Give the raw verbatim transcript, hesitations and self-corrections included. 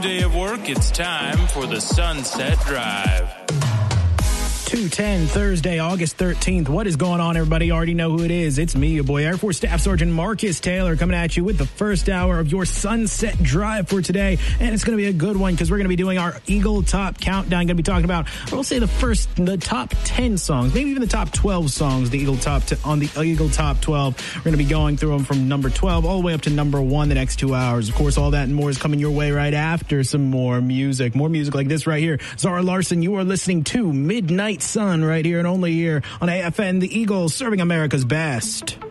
long day of work, it's time for the Sunset Drive. two ten, Thursday, August thirteenth. What is going on, everybody? You already know who it is. It's me, your boy, Air Force Staff Sergeant Marcus Taylor, coming at you with the first hour of your Sunset Drive for today. And it's going to be a good one because we're going to be doing our Eagle Top Countdown. Going to be talking about, we'll say the first, the top ten songs, maybe even the top twelve songs, the Eagle Top t- on the Eagle Top twelve. We're going to be going through them from number twelve all the way up to number one the next two hours. Of course, all that and more is coming your way right after some more music. More music like this right here. Zara Larson, you are listening to Midnight Sun right here and only here on A F N, the Eagle, serving America's best.